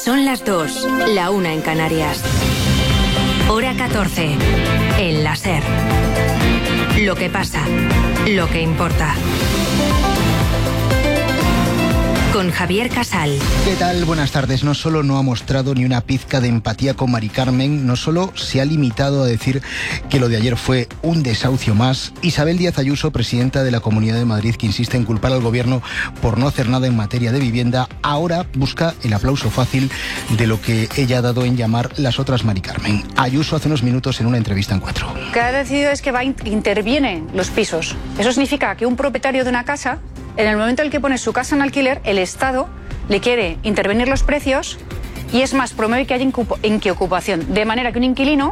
Son las 2, la 1 en Canarias. Hora 14, en la SER. Lo que pasa, lo que importa. Con Javier Casal. ¿Qué tal? Buenas tardes. No solo no ha mostrado ni una pizca de empatía con Mari Carmen, no solo se ha limitado a decir que lo de ayer fue un desahucio más. Isabel Díaz Ayuso, presidenta de la Comunidad de Madrid, que insiste en culpar al gobierno por no hacer nada en materia de vivienda, ahora busca el aplauso fácil de lo que ella ha dado en llamar las otras Mari Carmen. Ayuso hace unos minutos en una entrevista en Cuatro. Lo que ha decidido es que interviene los pisos. Eso significa que un propietario de una casa, en el momento en el que pone su casa en alquiler, el Estado le quiere intervenir los precios y es más, promueve que haya inquiocupación. De manera que un inquilino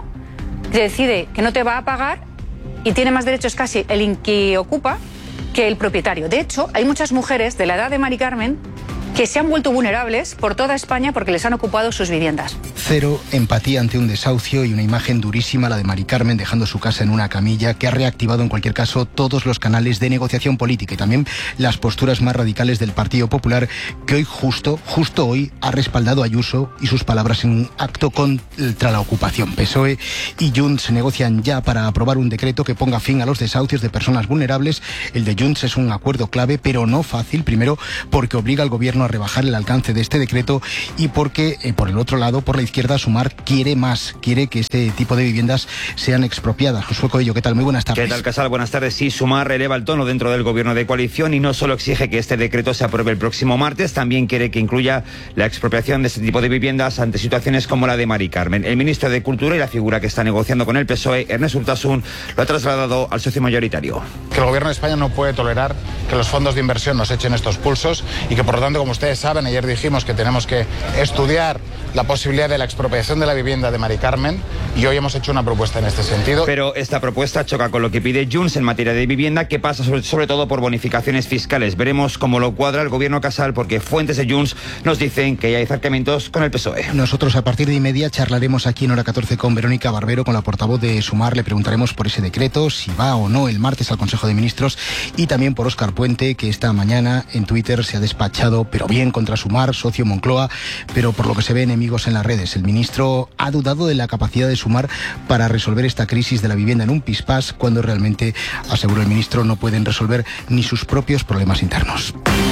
decide que no te va a pagar y tiene más derechos casi el inquiocupa que el propietario. De hecho, hay muchas mujeres de la edad de Mari Carmen que se han vuelto vulnerables por toda España porque les han ocupado sus viviendas. Cero empatía ante un desahucio y una imagen durísima, la de Mari Carmen dejando su casa en una camilla, que ha reactivado en cualquier caso todos los canales de negociación política y también las posturas más radicales del Partido Popular, que hoy justo hoy ha respaldado a Ayuso y sus palabras en un acto contra la ocupación. PSOE y Junts negocian ya para aprobar un decreto que ponga fin a los desahucios de personas vulnerables. El de Junts es un acuerdo clave, pero no fácil, primero porque obliga al gobierno a rebajar el alcance de este decreto y porque, por el otro lado, por la izquierda, Sumar quiere que este tipo de viviendas sean expropiadas. Josué Coello, ¿qué tal? Muy buenas tardes. ¿Qué tal, Casal? Buenas tardes. Sí, Sumar eleva el tono dentro del gobierno de coalición y no solo exige que este decreto se apruebe el próximo martes, también quiere que incluya la expropiación de este tipo de viviendas ante situaciones como la de Mari Carmen. El ministro de Cultura y la figura que está negociando con el PSOE, Ernest Urtasun, lo ha trasladado al socio mayoritario. Que el gobierno de España no puede tolerar que los fondos de inversión nos echen estos pulsos y que, por lo tanto, como ustedes saben, ayer dijimos que tenemos que estudiar la posibilidad de la expropiación de la vivienda de Mari Carmen y hoy hemos hecho una propuesta en este sentido. Pero esta propuesta choca con lo que pide Junts en materia de vivienda, que pasa sobre todo por bonificaciones fiscales. Veremos cómo lo cuadra el gobierno Casal, porque fuentes de Junts nos dicen que ya hay acercamientos con el PSOE. Nosotros a partir de inmedia charlaremos aquí en Hora 14 con Verónica Barbero, con la portavoz de Sumar. Le preguntaremos por ese decreto, si va o no el martes al Consejo de Ministros, y también por Óscar Puente, que esta mañana en Twitter se ha despachado, pero bien, contra Sumar, socio Moncloa, pero por lo que se ve enemigos en las redes. El ministro ha dudado de la capacidad de Sumar para resolver esta crisis de la vivienda en un pispás, cuando realmente, aseguró el ministro, no pueden resolver ni sus propios problemas internos.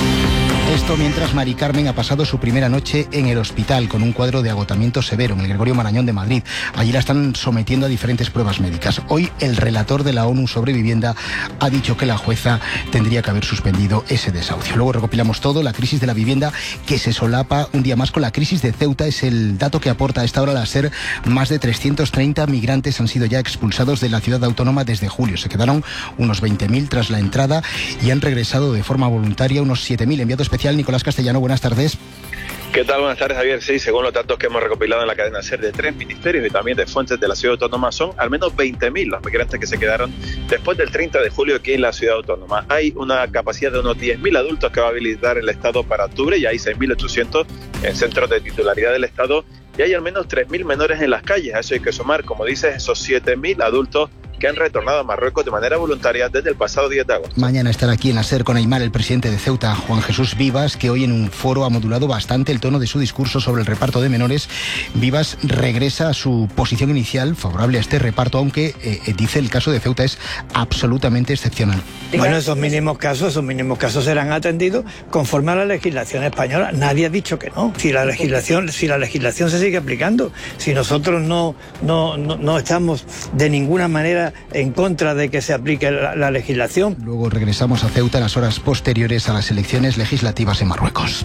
Esto mientras Mari Carmen ha pasado su primera noche en el hospital con un cuadro de agotamiento severo en el Gregorio Marañón de Madrid. Allí la están sometiendo a diferentes pruebas médicas. Hoy el relator de la ONU sobre vivienda ha dicho que la jueza tendría que haber suspendido ese desahucio. Luego recopilamos todo, la crisis de la vivienda que se solapa un día más con la crisis de Ceuta. Es el dato que aporta a esta hora la SER. Más de 330 migrantes han sido ya expulsados de la ciudad autónoma desde julio. Se quedaron unos 20.000 tras la entrada y han regresado de forma voluntaria unos 7.000. Enviado especial Nicolás Castellano, buenas tardes. ¿Qué tal? Buenas tardes, Javier. Sí, según los datos que hemos recopilado en la cadena SER de 3 ministerios y también de fuentes de la ciudad autónoma, son al menos 20.000 los migrantes que se quedaron después del 30 de julio aquí en la ciudad autónoma. Hay una capacidad de unos 10.000 adultos que va a habilitar el Estado para octubre, y hay 6.800 en centros de titularidad del Estado, y hay al menos 3.000 menores en las calles. A eso hay que sumar, como dices, esos 7.000 adultos que han retornado a Marruecos de manera voluntaria desde el pasado 10 de agosto. Mañana estará aquí en la SER con Aimar el presidente de Ceuta, Juan Jesús Vivas, que hoy en un foro ha modulado bastante el tono de su discurso sobre el reparto de menores. Vivas regresa a su posición inicial favorable a este reparto, aunque dice el caso de Ceuta es absolutamente excepcional. Bueno, esos mínimos casos serán atendidos conforme a la legislación española. Nadie ha dicho que no. Si la legislación se sigue aplicando, si nosotros no estamos de ninguna manera en contra de que se aplique la legislación. Luego regresamos a Ceuta en las horas posteriores a las elecciones legislativas en Marruecos.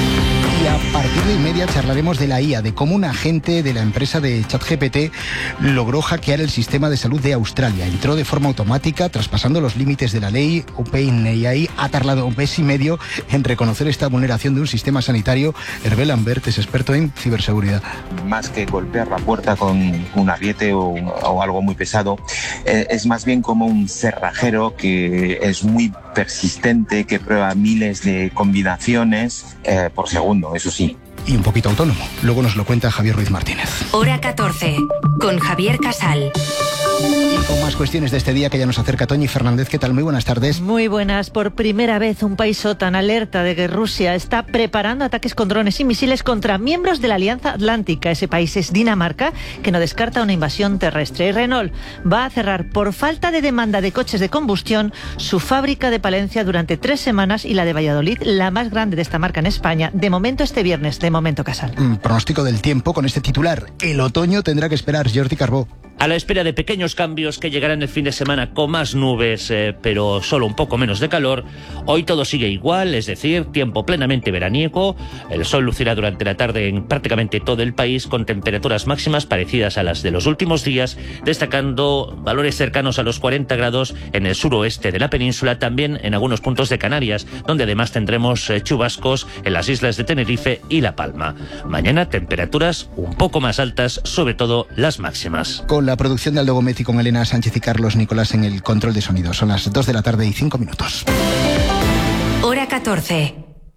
Y a partir de inmedia charlaremos de la IA, de cómo un agente de la empresa de ChatGPT logró hackear el sistema de salud de Australia. Entró de forma automática, traspasando los límites de la ley. OpenAI ha tardado un mes y medio en reconocer esta vulneración de un sistema sanitario. Hervé Lambert es experto en ciberseguridad. Más que golpear la puerta con un ariete o algo muy pesado, es más bien como un cerrajero que es muy persistente, que prueba miles de combinaciones por segundo, eso sí. Y un poquito autónomo. Luego nos lo cuenta Javier Ruiz Martínez. Hora 14, con Javier Casal. Y con más cuestiones de este día que ya nos acerca Toñi Fernández. ¿Qué tal? Muy buenas tardes. Muy buenas. Por primera vez un país OTAN alerta de que Rusia está preparando ataques con drones y misiles contra miembros de la Alianza Atlántica. Ese país es Dinamarca, que no descarta una invasión terrestre. Y Renault va a cerrar por falta de demanda de coches de combustión su fábrica de Palencia durante 3 semanas y la de Valladolid, la más grande de esta marca en España. De momento este viernes, de momento Casal. Pronóstico del tiempo con este titular. El otoño tendrá que esperar. Jordi Carbó. A la espera de pequeños cambios que llegarán el fin de semana con más nubes, pero solo un poco menos de calor, hoy todo sigue igual, es decir, tiempo plenamente veraniego. El sol lucirá durante la tarde en prácticamente todo el país con temperaturas máximas parecidas a las de los últimos días, destacando valores cercanos a los 40 grados en el suroeste de la península, también en algunos puntos de Canarias, donde además tendremos chubascos en las islas de Tenerife y La Palma. Mañana temperaturas un poco más altas, sobre todo las máximas. Con la producción de Aldo Gometti, con Elena Sánchez y Carlos Nicolás en el control de sonido. Son las 2 de la tarde y 5 minutos. Hora 14.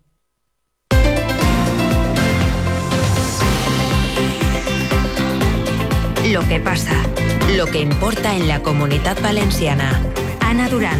Lo que pasa, lo que importa en la Comunitat Valenciana. Ana Durán.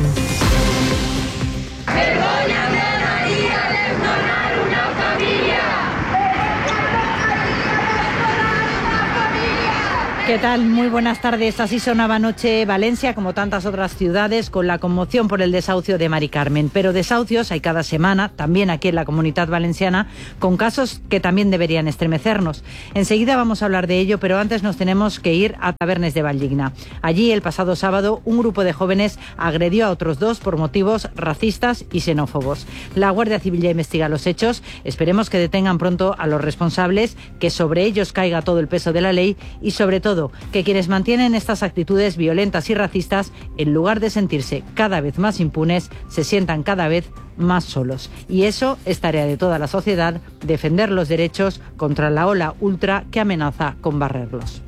¿Qué tal? Muy buenas tardes. Así sonaba anoche Valencia, como tantas otras ciudades, con la conmoción por el desahucio de Mari Carmen. Pero desahucios hay cada semana, también aquí en la Comunitat Valenciana, con casos que también deberían estremecernos. Enseguida vamos a hablar de ello, pero antes nos tenemos que ir a Tavernes de Valldigna. Allí, el pasado sábado, un grupo de jóvenes agredió a otros 2 por motivos racistas y xenófobos. La Guardia Civil ya investiga los hechos. Esperemos que detengan pronto a los responsables, que sobre ellos caiga todo el peso de la ley y, sobre todo, que quienes mantienen estas actitudes violentas y racistas, en lugar de sentirse cada vez más impunes, se sientan cada vez más solos. Y eso es tarea de toda la sociedad, defender los derechos contra la ola ultra que amenaza con barrerlos.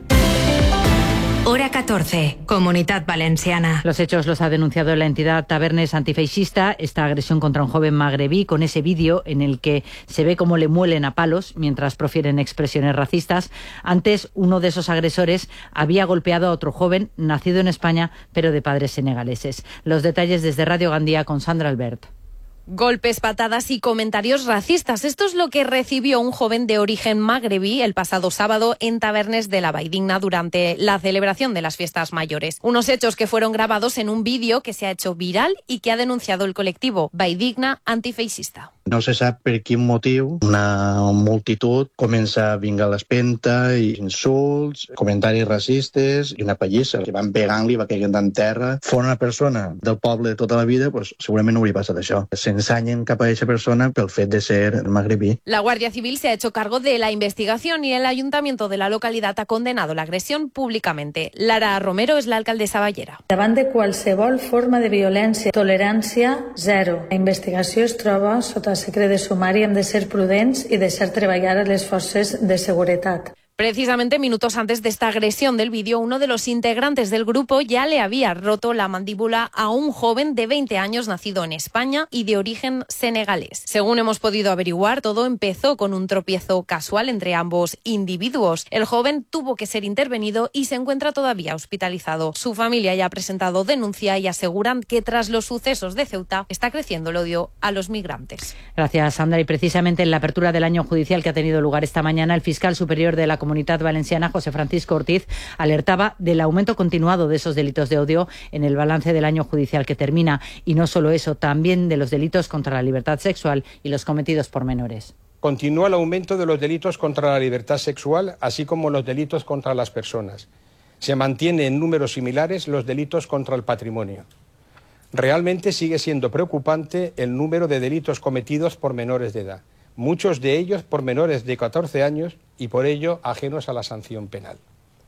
Hora 14, Comunitat Valenciana. Los hechos los ha denunciado la entidad Tavernes Antifeixista, esta agresión contra un joven magrebí, con ese vídeo en el que se ve cómo le muelen a palos mientras profieren expresiones racistas. Antes, uno de esos agresores había golpeado a otro joven, nacido en España, pero de padres senegaleses. Los detalles desde Radio Gandía con Sandra Albert. Golpes, patadas y comentarios racistas. Esto es lo que recibió un joven de origen magrebí el pasado sábado en Tavernes de la Valldigna durante la celebración de las fiestas mayores. Unos hechos que fueron grabados en un vídeo que se ha hecho viral y que ha denunciado el colectivo Valldigna Antifeixista. No se sap per quin motiu una multitud comença a vingar a l'espenta i insults, comentaris racistes i una pallissa. Que van pegant-li, va caient en terra. Fora una persona del poble de tota la vida, pues, segurament no hauria passat això. S'ensanyen cap a aquesta persona pel fet de ser magrebí. La Guardia Civil se ha hecho cargo de la investigación y el ayuntamiento de la localidad ha condenado la agresión públicamente. Lara Romero es la alcaldessa ballera. Davant de qualsevol forma de violència, tolerància zero. La investigació es troba sota secret de sumari, hem de ser prudents i deixar treballar a les forces de seguretat. Precisamente minutos antes de esta agresión del vídeo, uno de los integrantes del grupo ya le había roto la mandíbula a un joven de 20 años nacido en España y de origen senegalés. Según hemos podido averiguar, todo empezó con un tropiezo casual entre ambos individuos. El joven tuvo que ser intervenido y se encuentra todavía hospitalizado. Su familia ya ha presentado denuncia y aseguran que tras los sucesos de Ceuta está creciendo el odio a los migrantes. Gracias, Sandra. Y precisamente en la apertura del año judicial que ha tenido lugar esta mañana, el fiscal superior de la Comunitat Valenciana, José Francisco Ortiz, alertaba del aumento continuado de esos delitos de odio en el balance del año judicial que termina. Y no solo eso, también de los delitos contra la libertad sexual y los cometidos por menores. Continúa el aumento de los delitos contra la libertad sexual, así como los delitos contra las personas. Se mantiene en números similares los delitos contra el patrimonio. Realmente sigue siendo preocupante el número de delitos cometidos por menores de edad, muchos de ellos por menores de 14 años y por ello ajenos a la sanción penal.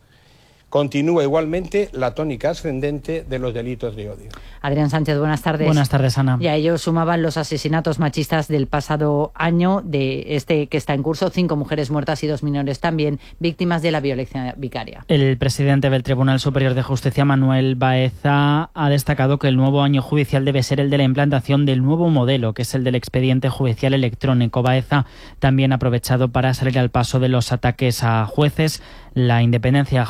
Continúa igualmente la tónica ascendente de los delitos de odio. Adrián Sánchez, buenas tardes. Buenas tardes, Ana. Y a ellos sumaban los asesinatos machistas del pasado año, de este que está en curso, 5 mujeres muertas y 2 menores también víctimas de la violencia vicaria. El presidente del Tribunal Superior de Justicia, Manuel Baeza, ha destacado que el nuevo año judicial debe ser el de la implantación del nuevo modelo, que es el del expediente judicial electrónico. Baeza también ha aprovechado para salir al paso de los ataques a jueces. La independencia judicial, ha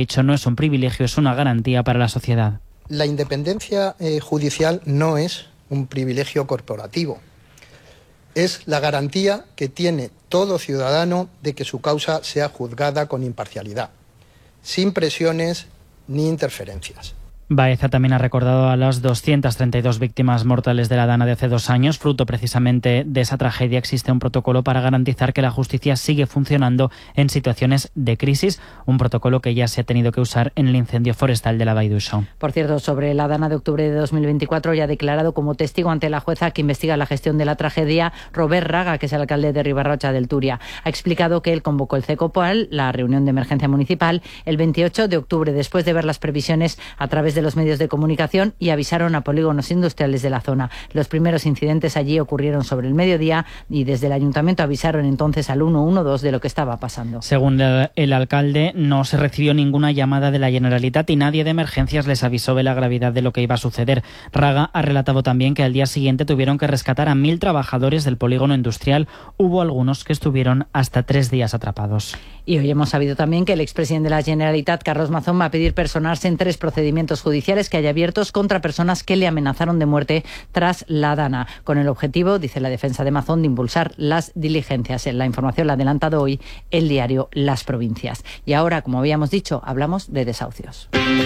dicho, no es un privilegio, es una garantía para la sociedad. La independencia judicial no es un privilegio corporativo. Es la garantía que tiene todo ciudadano de que su causa sea juzgada con imparcialidad, sin presiones ni interferencias. Baeza también ha recordado a las 232 víctimas mortales de la Dana de hace 2 años. Fruto precisamente de esa tragedia existe un protocolo para garantizar que la justicia sigue funcionando en situaciones de crisis, un protocolo que ya se ha tenido que usar en el incendio forestal de la Vall d'Uixó. Por cierto, sobre la Dana de octubre de 2024 ya ha declarado como testigo ante la jueza que investiga la gestión de la tragedia Robert Raga, que es el alcalde de Ribarrocha del Túria. Ha explicado que él convocó el CECOPAL, la reunión de emergencia municipal, el 28 de octubre, después de ver las previsiones a través de los medios de comunicación, y avisaron a polígonos industriales de la zona. Los primeros incidentes allí ocurrieron sobre el mediodía y desde el ayuntamiento avisaron entonces al 112 de lo que estaba pasando. Según el alcalde, no se recibió ninguna llamada de la Generalitat y nadie de emergencias les avisó de la gravedad de lo que iba a suceder. Raga ha relatado también que al día siguiente tuvieron que rescatar a 1.000 trabajadores del polígono industrial. Hubo algunos que estuvieron hasta 3 días atrapados. Y hoy hemos sabido también que el expresidente de la Generalitat, Carlos Mazón, va a pedir personarse en 3 procedimientos judiciales que haya abiertos contra personas que le amenazaron de muerte tras la Dana, con el objetivo, dice la defensa de Mazón, de impulsar las diligencias. La información la ha adelantado hoy el diario Las Provincias. Y ahora, como habíamos dicho, hablamos de desahucios.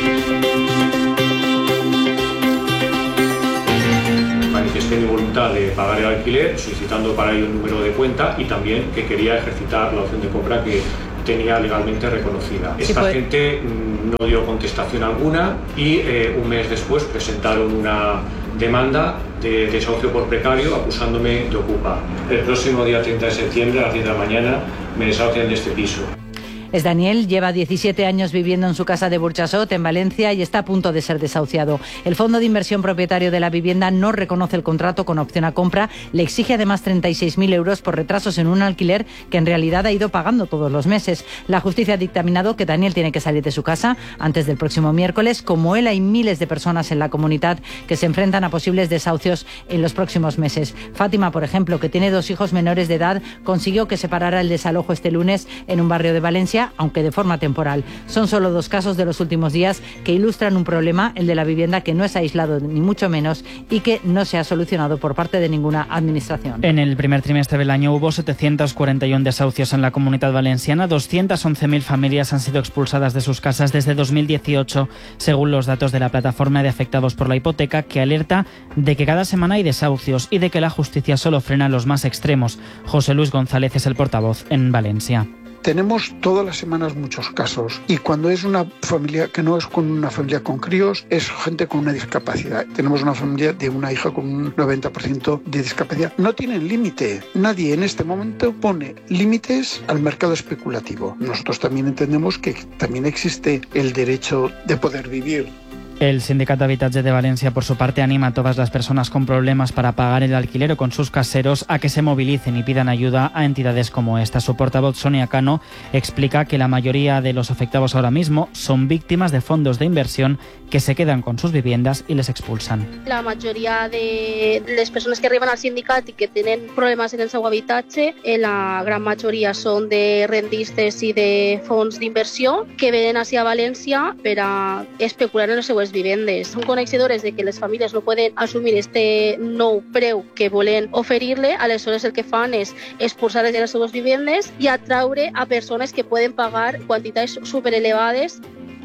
Manifesté mi voluntad de pagar el alquiler, solicitando para ello un número de cuenta y también que quería ejercitar la opción de compra que tenía legalmente reconocida. Esta gente no dio contestación alguna y un mes después presentaron una demanda de desahucio por precario acusándome de ocupa. El próximo día 30 de septiembre a las 10 de la mañana me desahucian de este piso. Es Daniel, lleva 17 años viviendo en su casa de Burchasot, en Valencia, y está a punto de ser desahuciado. El fondo de inversión propietario de la vivienda no reconoce el contrato con opción a compra, le exige además 36.000 euros por retrasos en un alquiler que en realidad ha ido pagando todos los meses. La justicia ha dictaminado que Daniel tiene que salir de su casa antes del próximo miércoles. Como él, hay miles de personas en la comunidad que se enfrentan a posibles desahucios en los próximos meses. Fátima, por ejemplo, que tiene 2 hijos menores de edad, consiguió que se parara el desalojo este lunes en un barrio de Valencia, aunque de forma temporal. Son solo 2 casos de los últimos días que ilustran un problema, el de la vivienda, que no es aislado ni mucho menos y que no se ha solucionado por parte de ninguna administración. En el primer trimestre del año hubo 741 desahucios en la Comunidad Valenciana. 211.000 familias han sido expulsadas de sus casas desde 2018, según los datos de la plataforma de afectados por la hipoteca, que alerta de que cada semana hay desahucios y de que la justicia solo frena los más extremos. José Luis González es el portavoz en Valencia. Tenemos todas las semanas muchos casos, y cuando es una familia que no es con una familia con críos, es gente con una discapacidad. Tenemos una familia de una hija con un 90% de discapacidad. No tienen límite. Nadie en este momento pone límites al mercado especulativo. Nosotros también entendemos que también existe el derecho de poder vivir. El Sindicato Habitatge de Valencia, por su parte, anima a todas las personas con problemas para pagar el alquiler o con sus caseros a que se movilicen y pidan ayuda a entidades como esta. Su portavoz, Sonia Cano, explica que la mayoría de los afectados ahora mismo son víctimas de fondos de inversión que se quedan con sus viviendas y les expulsan. La majoria de les persones que arriben al sindicat i que tenen problemes en el seu habitatge, la gran majoria són de rendistes i de fons d'inversió que venen hacia València per a especular en les seues vivendes. Són coneixedores de que les famílies no poden assumir este nou preu que volen oferir-le, aleshores el que fan és expulsar-les de les seues vivendes i atraure a persones que poden pagar quantitats superelevades.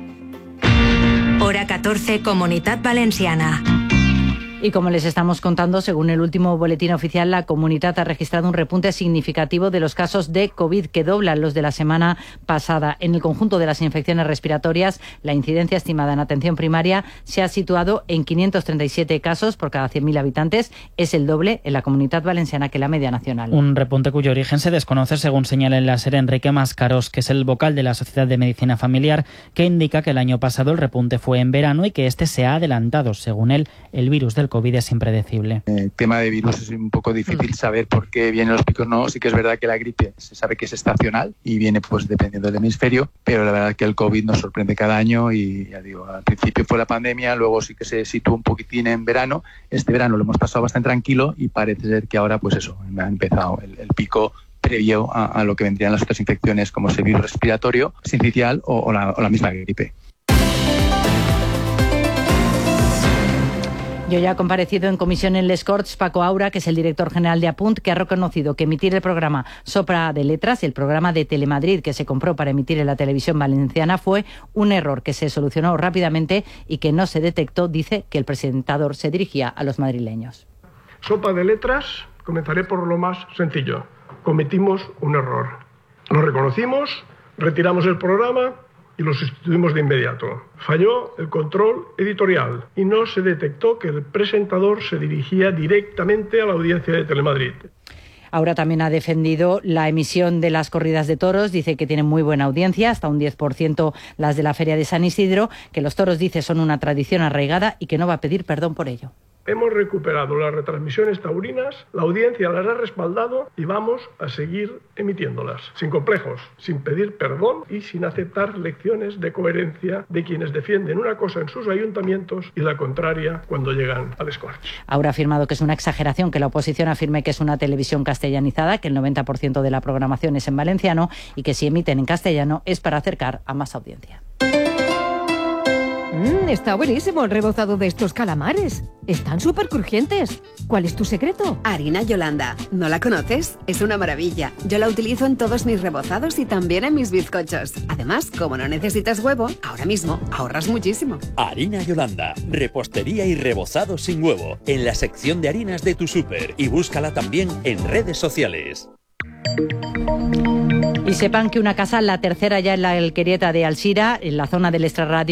Hora 14, Comunitat Valenciana. Y como les estamos contando, según el último boletín oficial, la comunidad ha registrado un repunte significativo de los casos de COVID, que doblan los de la semana pasada. En el conjunto de las infecciones respiratorias, la incidencia estimada en atención primaria se ha situado en 537 casos por cada 100.000 habitantes. Es el doble en la Comunidad Valenciana que la media nacional. Un repunte cuyo origen se desconoce, según señala en la SER Enrique Mascarós, que es el vocal de la Sociedad de Medicina Familiar, que indica que el año pasado el repunte fue en verano y que este se ha adelantado. Según él, el virus del COVID es impredecible. El tema de virus es un poco difícil saber por qué vienen los picos. No, sí que es verdad que la gripe se sabe que es estacional y viene pues dependiendo del hemisferio, pero la verdad es que el COVID nos sorprende cada año y ya digo, al principio fue la pandemia, luego sí que se situó un poquitín en verano. Este verano lo hemos pasado bastante tranquilo y parece ser que ahora pues eso, ha empezado el pico previo a lo que vendrían las otras infecciones como es el virus respiratorio, sincicial o la misma gripe. Yo ya ha comparecido en comisión en Les Corts Paco Aura, que es el director general de Apunt, que ha reconocido que emitir el programa Sopa de Letras y el programa de Telemadrid que se compró para emitir en la televisión valenciana fue un error que se solucionó rápidamente y que no se detectó. Dice que el presentador se dirigía a los madrileños. Sopa de Letras, comenzaré por lo más sencillo. Cometimos un error. Lo reconocimos, retiramos el programa y lo sustituimos de inmediato. Falló el control editorial y no se detectó que el presentador se dirigía directamente a la audiencia de Telemadrid. Ahora también ha defendido la emisión de las corridas de toros, dice que tienen muy buena audiencia, hasta un 10% las de la Feria de San Isidro, que los toros, dice, son una tradición arraigada y que no va a pedir perdón por ello. Hemos recuperado las retransmisiones taurinas, la audiencia las ha respaldado y vamos a seguir emitiéndolas, sin complejos, sin pedir perdón y sin aceptar lecciones de coherencia de quienes defienden una cosa en sus ayuntamientos y la contraria cuando llegan al Escorch. Ahora ha afirmado que es una exageración que la oposición afirme que es una televisión castellanizada, que el 90% de la programación es en valenciano y que si emiten en castellano es para acercar a más audiencia. Está buenísimo el rebozado de estos calamares. Están súper crujientes. ¿Cuál es tu secreto? Harina Yolanda. ¿No la conoces? Es una maravilla. Yo la utilizo en todos mis rebozados y también en mis bizcochos. Además, como no necesitas huevo, ahora mismo ahorras muchísimo. Harina Yolanda. Repostería y rebozado sin huevo. En la sección de harinas de tu súper. Y búscala también en redes sociales. Y sepan que una casa, la tercera ya en la Alquerieta de Alsira, en la zona del Extrarradio,